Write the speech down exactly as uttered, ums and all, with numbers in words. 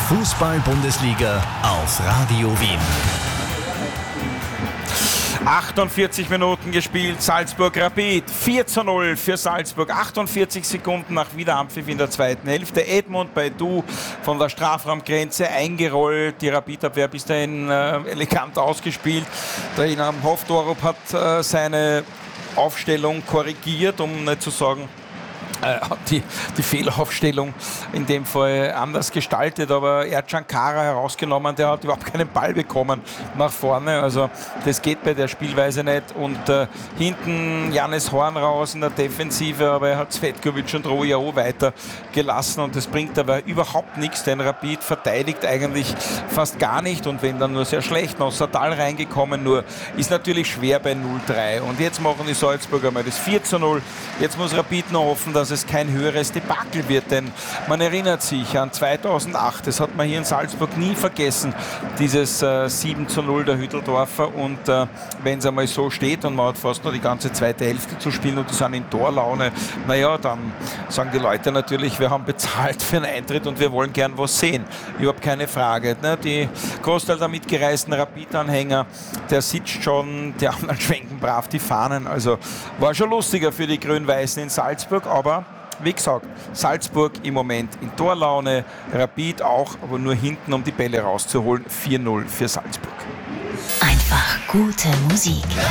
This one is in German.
Fußball-Bundesliga auf Radio Wien. achtundvierzig Minuten gespielt, Salzburg Rapid, vier zu null für Salzburg, achtundvierzig Sekunden nach Wiederanpfiff in der zweiten Hälfte. Edmund Baidu von der Strafraumgrenze eingerollt, die Rapid-Abwehr bis dahin äh, elegant ausgespielt. Der Inam Hofdorup hat äh, seine Aufstellung korrigiert, um nicht zu sagen, Äh, hat die, die Fehlaufstellung in dem Fall anders gestaltet, aber Ercan Kara herausgenommen, der hat überhaupt keinen Ball bekommen nach vorne, also das geht bei der Spielweise nicht und äh, hinten Jannis Horn raus in der Defensive, aber er hat Cvetkovic und Royao weiter gelassen und das bringt aber überhaupt nichts, denn Rapid verteidigt eigentlich fast gar nicht und wenn dann nur sehr schlecht, noch Sadal reingekommen, nur ist natürlich schwer bei null drei und jetzt machen die Salzburger mal das vier zu null, jetzt muss Rapid noch hoffen, dass es kein höheres Debakel wird, denn man erinnert sich an zweitausendacht, das hat man hier in Salzburg nie vergessen, dieses äh, sieben zu null der Hütteldorfer und äh, wenn es einmal so steht und man hat fast noch die ganze zweite Hälfte zu spielen und die sind in Torlaune, naja, dann sagen die Leute natürlich, wir haben bezahlt für einen Eintritt und wir wollen gern was sehen, überhaupt keine Frage. Ne? Die Großteil der mitgereisten Rapid-Anhänger, der sitzt schon, die anderen schwenken brav die Fahnen, also war schon lustiger für die Grün-Weißen in Salzburg, aber wie gesagt, Salzburg im Moment in Torlaune, Rapid auch, aber nur hinten, um die Bälle rauszuholen. vier null für Salzburg. Einfach gute Musik.